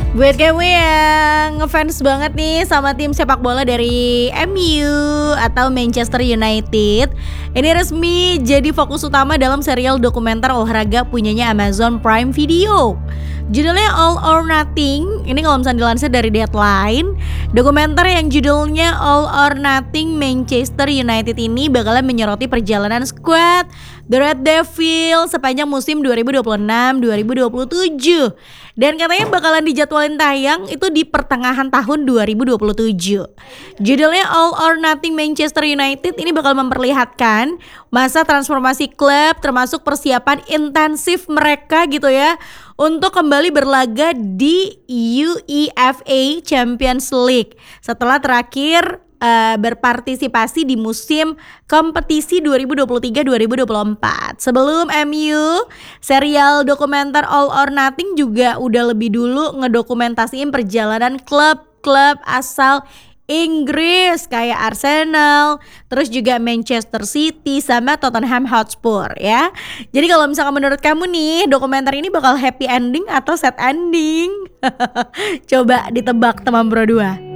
Buat kamu yang ngefans banget nih sama tim sepak bola dari MU atau Manchester United, ini resmi jadi fokus utama dalam serial dokumenter olahraga punyanya Amazon Prime Video. Judulnya All or Nothing. Ini kalau misalnya dilansir dari Deadline, dokumenter yang judulnya All or Nothing Manchester United ini bakalan menyoroti perjalanan skuad The Red Devils sepanjang musim 2026-2027. Dan katanya bakalan dijadwalin tayang itu di pertengahan tahun 2027. Judulnya All or Nothing Manchester United ini bakal memperlihatkan masa transformasi klub termasuk persiapan intensif mereka gitu ya untuk kembali berlaga di UEFA Champions League setelah terakhir berpartisipasi di musim kompetisi 2023-2024. Sebelum MU, serial dokumenter All or Nothing juga udah lebih dulu ngedokumentasiin perjalanan klub-klub asal Inggris kayak Arsenal, terus juga Manchester City sama Tottenham Hotspur ya. Jadi kalau misalkan menurut kamu nih, dokumenter ini bakal happy ending atau sad ending? Coba ditebak teman berdua.